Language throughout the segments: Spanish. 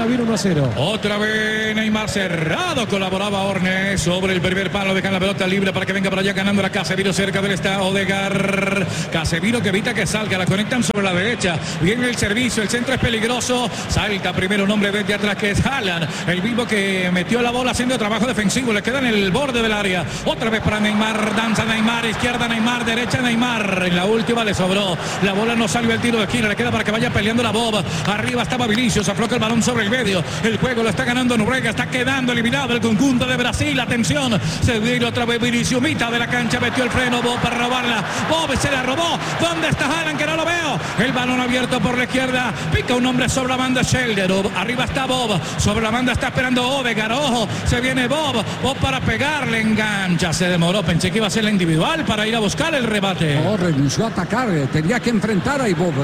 Argentina viene 1-0. Otra vez Neymar cerrado, colaboraba Orne sobre el primer palo, dejan la pelota libre para que venga por allá ganando la Casemiro cerca del estado Odegaard. Casemiro que evita que salga, la conectan sobre la derecha, viene el servicio, el centro es peligroso, salta primero un hombre desde atrás que es Haaland, el mismo que metió la bola haciendo trabajo defensivo, le queda en el borde del área, otra vez para Neymar, danza Neymar, izquierda Neymar, derecha Neymar, en la última le sobró, la bola no salió el tiro de esquina, le queda para que vaya peleando la Bob, arriba estaba Vinicius, afloca el balón sobre el medio, el juego lo está ganando Noruega, está quedando eliminado el conjunto de Brasil, atención, se viene otra vez Vinicius, mitad de la cancha, metió el freno Bob para robarla, Bob se la robó, ¿dónde está Haaland que no lo veo? El balón abierto por la izquierda, pica un hombre sobre la banda Schelder, arriba está Bob, sobre la banda está esperando Odegaard, ojo, se viene Bob para pegarle, engancha, se demoró, pensé que iba a ser la individual para ir a buscar el rebate. No, renunció a atacar, tenía que enfrentar a Bob.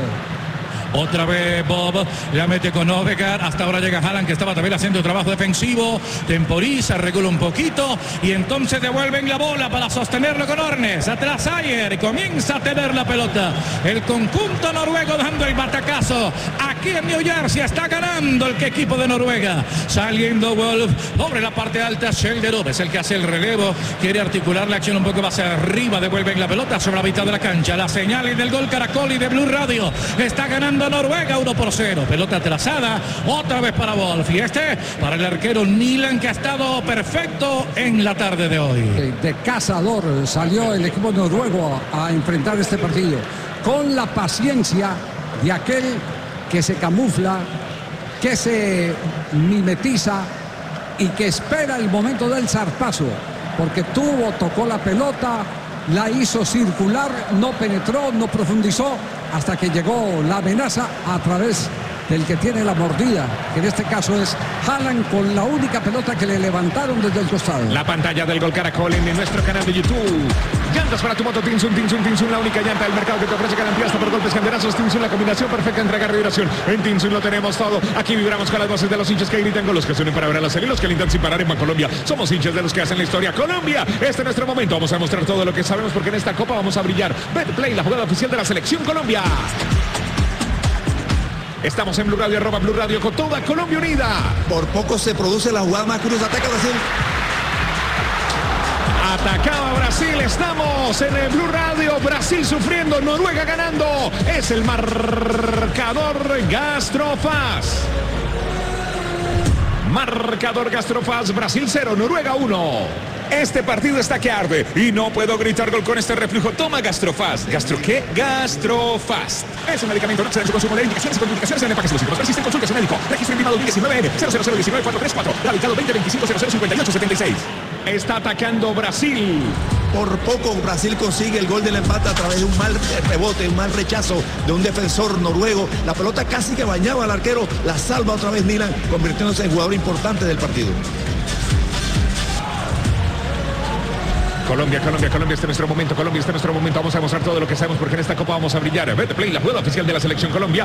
Otra vez Bob, la mete con Odegaard, hasta ahora llega Haaland que estaba también haciendo trabajo defensivo, temporiza, regula un poquito y entonces devuelven la bola para sostenerlo con Ornes, atrás Ayer, comienza a tener la pelota, el conjunto noruego dando el batacazo, aquí en New Jersey está ganando el equipo de Noruega, saliendo Wolf, sobre la parte alta, Schelderup es el que hace el relevo, quiere articular la acción un poco más arriba, devuelven la pelota sobre la mitad de la cancha, la señal del gol Caracol y de Blue Radio, está ganando Noruega 1-0, pelota trazada, otra vez para Wolf y para el arquero Nilan que ha estado perfecto en la tarde de hoy. De cazador salió el equipo noruego a enfrentar este partido, con la paciencia de aquel que se camufla, que se mimetiza y que espera el momento del zarpazo, porque tocó la pelota, la hizo circular, no penetró, no profundizó, hasta que llegó la amenaza a través del que tiene la mordida, que en este caso es Haaland, con la única pelota que le levantaron desde el costado. La pantalla del Gol Caracol en nuestro canal de YouTube. Llantas para tu moto Tinsun, la única llanta del mercado que te ofrece garantía hasta por golpes, canderazos. Tinsun, la combinación perfecta entre agarre y duración. En Tinsun lo tenemos todo. Aquí vibramos con las voces de los hinchas que gritan, con los que se unen para ver a la serie, los que alientan sin parar en Bancolombia. Somos hinchas de los que hacen la historia. Colombia, este es nuestro momento. Vamos a mostrar todo lo que sabemos porque en esta copa vamos a brillar. Betplay, la jugada oficial de la selección Colombia. Estamos en Blue Radio, @Blue Radio, con toda Colombia unida. Por poco se produce la jugada más curiosa. Ataca Brasil. Atacaba Brasil, estamos en el Blue Radio. Brasil sufriendo, Noruega ganando. Es el marcador Gastrofast. Marcador Gastrofast, Brasil 0, Noruega 1. Este partido está que arde y no puedo gritar gol con este reflujo. Toma Gastrofast. ¿Gastro qué? Gastrofast. Es un medicamento, no excede en su consumo de indicaciones y contraindicaciones en empaques lúdicos. Persisten, consulte a su médico. Registro invitado 19N 00019-434. Radicado 2025-0058-76. Está atacando Brasil. Por poco Brasil consigue el gol del empate a través de un mal rebote, un mal rechazo de un defensor noruego. La pelota casi que bañaba al arquero, la salva otra vez Milan, convirtiéndose en jugador importante del partido. Colombia, este es nuestro momento. Colombia, este es nuestro momento. Vamos a mostrar todo lo que sabemos porque en esta copa vamos a brillar. Betplay, la jugada oficial de la selección Colombia.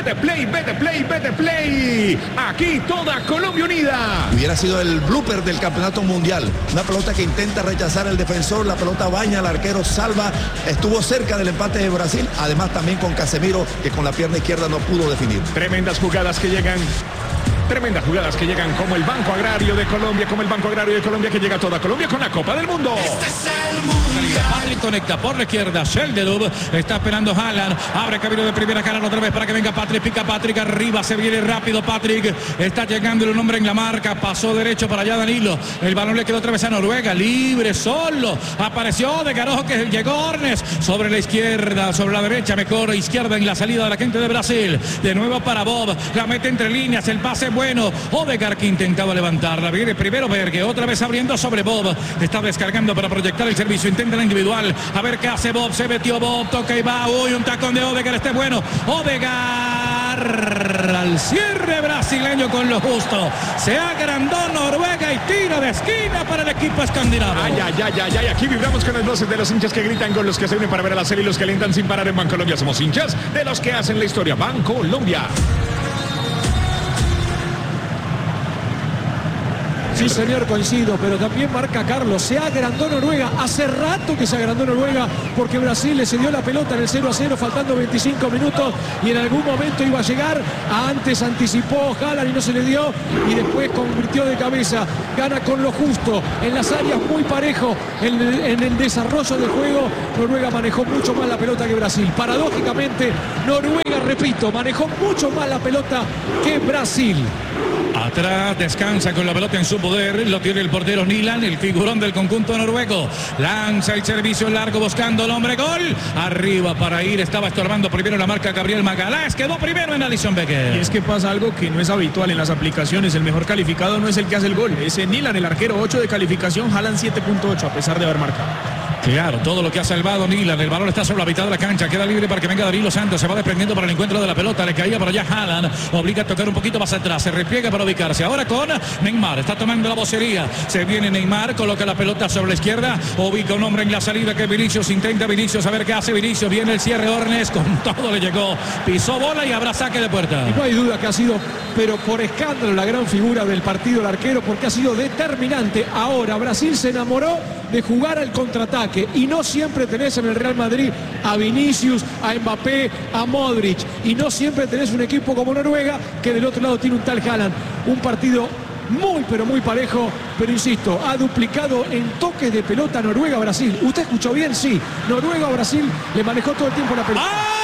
Betplay. Aquí toda Colombia unida. Hubiera sido el blooper del campeonato mundial. Una pelota que intenta rechazar el defensor, la pelota baña al arquero, salva. Estuvo cerca del empate de Brasil. Además también con Casemiro, que con la pierna izquierda no pudo definir. Tremendas jugadas que llegan como el Banco Agrario de Colombia, que llega a toda Colombia con la Copa del Mundo. Este es el mundial. Patrick conecta por la izquierda, Schelderup está esperando Haaland, abre camino de primera, Haaland otra vez para que venga Patrick, pica Patrick, arriba se viene rápido Patrick, está llegando un hombre en la marca, pasó derecho para allá Danilo, el balón le quedó otra vez a Noruega, libre, solo, apareció de Garojo que llegó Ornes, sobre la izquierda, sobre la derecha, mejor izquierda en la salida de la gente de Brasil, de nuevo para Bob, la mete entre líneas, el pase bueno, Odegaard que intentaba levantarla, viene primero Berge, otra vez abriendo sobre Bob, está descargando para proyectar el servicio, intenta la individual, a ver qué hace Bob, se metió Bob, toca y va, uy, un tacón de Odegaard, este bueno, Odegaard al cierre brasileño con lo justo, se agrandó Noruega y tiro de esquina para el equipo escandinavo. Ay, aquí vibramos con las voces de los hinchas que gritan, con los que se unen para ver a la serie y los que alientan sin parar en Bancolombia. Somos hinchas de los que hacen la historia. Bancolombia. Alejandro. Sí, señor, coincido, pero también marca Carlos. Se agrandó Noruega. Hace rato que se agrandó Noruega porque Brasil le cedió la pelota en el 0-0, faltando 25 minutos y en algún momento iba a llegar. Antes anticipó Haaland y no se le dio y después convirtió de cabeza. Gana con lo justo, en las áreas muy parejo, en el desarrollo del juego. Noruega manejó mucho más la pelota que Brasil. Paradójicamente, Noruega, repito, manejó mucho más la pelota que Brasil. Atrás descansa con la pelota en su poder. Lo tiene el portero Nilan, el figurón del conjunto noruego. Lanza el servicio largo buscando el hombre gol. Arriba para ir. Estaba estorbando primero la marca Gabriel Magalhães. Quedó primero en Alisson Becker. Y es que pasa algo que no es habitual en las aplicaciones. El mejor calificado no es el que hace el gol. Es Nilan, el arquero, 8 de calificación. Haaland 7.8 a pesar de haber marcado. Claro, todo lo que ha salvado Nilan. El balón está sobre la mitad de la cancha. Queda libre para que venga Danilo Santos. Se va desprendiendo para el encuentro de la pelota. Le caía por allá Haaland. Obliga a tocar un poquito más atrás. Se repliega para ubicarse. Ahora con Neymar. Está tomando la vocería. Se viene Neymar. Coloca la pelota sobre la izquierda. Ubica un hombre en la salida que Vinicius. Intenta Vinicius. A ver qué hace Vinicius. Viene el cierre Ornes. Con todo le llegó. Pisó bola y habrá saque de puerta. Y no hay duda que ha sido, pero por escándalo, la gran figura del partido el arquero, porque ha sido determinante. Ahora Brasil se enamoró de jugar al contraataque y no siempre tenés en el Real Madrid a Vinicius, a Mbappé, a Modric, y no siempre tenés un equipo como Noruega que del otro lado tiene un tal Haaland. Un partido muy pero muy parejo, pero insisto, ha duplicado en toques de pelota Noruega a Brasil. ¿Usted escuchó bien? Sí, Noruega a Brasil le manejó todo el tiempo la pelota. ¡Ah!